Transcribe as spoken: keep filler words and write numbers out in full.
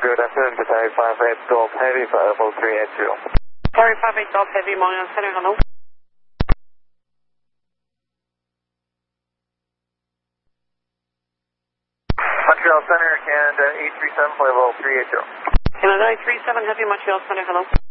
Good afternoon, Qatari five eight Golf Heavy for level three eight zero. Qatari five eight Golf Heavy, Montreal Center, hello. Montreal Center, Canada eight three seven for level three eight zero. Canada eight three seven Heavy, Montreal Center, hello.